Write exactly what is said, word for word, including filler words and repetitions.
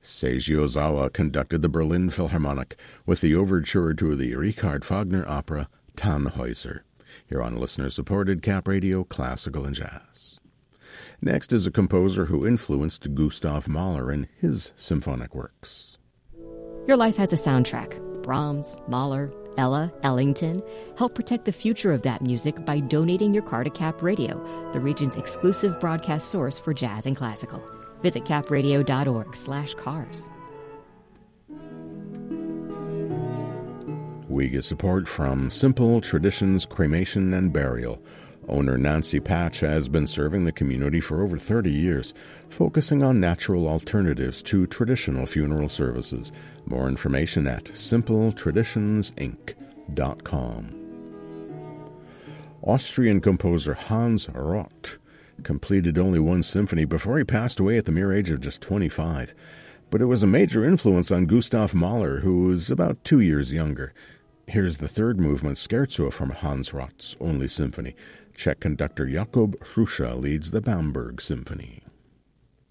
Seiji Ozawa conducted the Berlin Philharmonic with the overture to the Richard Wagner opera Tannhäuser, here on listener-supported Cap Radio Classical and Jazz. Next is a composer who influenced Gustav Mahler in his symphonic works. Your life has a soundtrack. Brahms, Mahler, Ella, Ellington. Help protect the future of that music by donating your car to Cap Radio, the region's exclusive broadcast source for jazz and classical. Visit capradio.org slash cars. We get support from Simple Traditions Cremation and Burial. Owner Nancy Patch has been serving the community for over thirty years, focusing on natural alternatives to traditional funeral services. More information at simple traditions inc dot com. Austrian composer Hans Roth completed only one symphony before he passed away at the mere age of just twenty-five. But it was a major influence on Gustav Mahler, who was about two years younger. Here's the third movement, Scherzo, from Hans Roth's only symphony. Czech conductor Jakub Hruša leads the Bamberg Symphony.